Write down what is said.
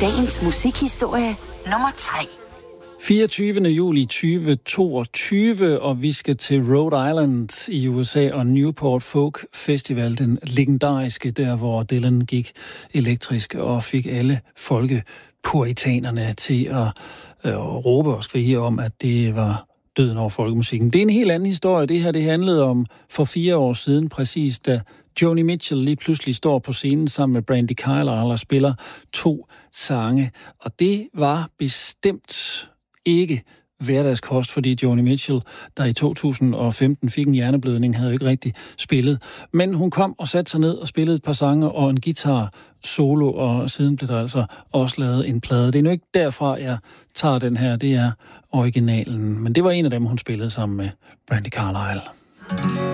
Dagens musikhistorie nummer 3. 24. juli 2022, og vi skal til Rhode Island i USA og Newport Folk Festival, den legendariske, der hvor Dylan gik elektrisk og fik alle folkepuritanerne til at råbe og skrige om, at det var døden over folkemusikken. Det er en helt anden historie. Det her, det handlede om for 4 år siden, præcis da Joni Mitchell lige pludselig står på scenen sammen med Brandi Carlile og spiller 2 sange. Og det var bestemt ikke hverdagskost, fordi Joni Mitchell, der i 2015 fik en hjerneblødning, havde jo ikke rigtig spillet. Men hun kom og satte sig ned og spillede et par sange og en guitar solo, og siden blev der altså også lavet en plade. Det er nu ikke derfra, jeg tager den her. Det er originalen. Men det var en af dem, hun spillede sammen med Brandi Carlile.